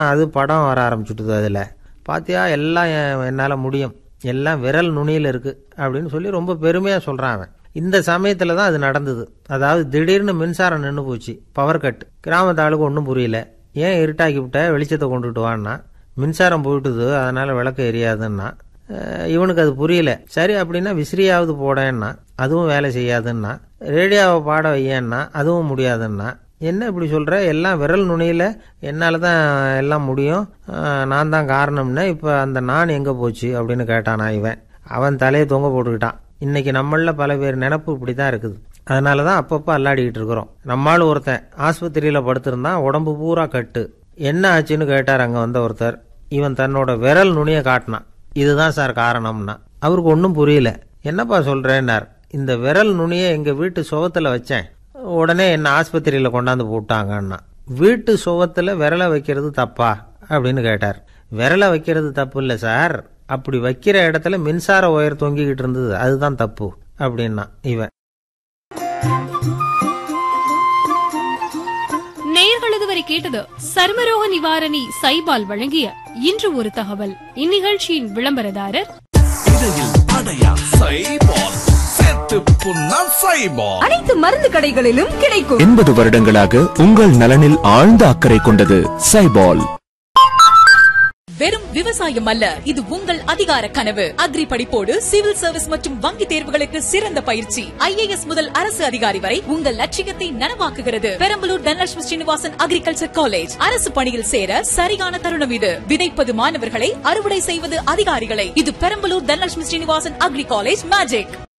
அது படம் வர ஆரம்பிச்சுட்டுது. அதில் பாத்தியா எல்லாம் என்னால் முடியும், எல்லாம் விரல் நுனியில் இருக்கு அப்படின்னு சொல்லி ரொம்ப பெருமையாக சொல்கிறான் அவன். இந்த சமயத்தில் தான் அது நடந்தது. அதாவது திடீர்னு மின்சாரம் நின்று போச்சு, பவர் கட். கிராமத்து ஆளுக்கு ஒன்றும் புரியல. ஏன் இருட்டாக்கி விட்ட, வெளிச்சத்தை கொண்டுட்டு வான்னா. மின்சாரம் போயிட்டுது, அதனால் விளக்கு எரியாதுன்னா. இவனுக்கு அது புரியல. சரி அப்படின்னா விசிறியாவது போடேன்னா அதுவும் வேலை செய்யாதுன்னா. ரேடியோவை பாட வையன்னா அதுவும் முடியாதுன்னா. என்ன இப்படி சொல்கிற, எல்லாம் விரல் நுனியில், என்னால் தான் எல்லாம் முடியும், நான் தான் காரணம்னு. இப்போ அந்த நான் எங்கே போச்சு அப்படின்னு கேட்டானா இவன். அவன் தலையை தொங்க போட்டுக்கிட்டான். இன்னைக்கு நம்மளில் பல பேர் நினப்பு இப்படி தான் இருக்குது. அதனால தான் அப்பப்போ அல்லாடிக்கிட்டு இருக்கிறோம். நம்மளால் ஒருத்தன் ஆஸ்பத்திரியில் படுத்திருந்தான், உடம்பு பூரா கட்டு. என்ன ஆச்சுன்னு கேட்டார் அங்கே வந்த ஒருத்தர். இவன் தன்னோட விரல் நுனியை காட்டினான். இதுதான் சார் காரணம்னா. அவருக்கு ஒன்றும் புரியல. என்னப்பா சொல்கிறேன்னார். இந்த விரல் நுனியை எங்கள் வீட்டு சுவத்தில் வச்சேன், உடனே என்ன ஆஸ்பத்திரியில் கொண்டாந்து போட்டாங்கன்னா. வீட்டு சுவத்தில் விரலை வைக்கிறது தப்பா அப்படின்னு கேட்டார். விரலை வைக்கிறது தப்பு இல்லை சார், அப்படி வைக்கிற இடத்துல மின்சார ஒயர் தொங்கிக்கிட்டு இருந்தது, அதுதான் தப்பு அப்படின்னா இவன். நேயர்கள் இதுவரை கேட்டது சர்மரோக நிவாரணி சைபால் வழங்கிய இன்று ஒரு தகவல். இந்நிகழ்ச்சியின் விளம்பரதாரர் அனைத்து மருந்து கடைகளிலும் கிடைக்கும். 80 வருடங்களாக உங்கள் நலனில் ஆழ்ந்த அக்கறை கொண்டது சைபால். வெறும் விவசாயம் அல்ல, இது உங்கள் அதிகார கனவு. அக்ரி படிப்போடு சிவில் சர்வீஸ் மற்றும் வங்கி தேர்வுகளுக்கு சிறந்த பயிற்சி. IAS முதல் அரசு அதிகாரி வரை உங்கள் லட்சியத்தை நனவாக்குகிறது. Perambalur Dhanalakshmi Srinivasan agriculture college. அரசு பணியில் சேர சரியான தருணம் இது. விதைப்பது மாணவர்களை, அறுவடை செய்வது அதிகாரிகளை. இது Perambalur Dhanalakshmi Srinivasan agri college magic.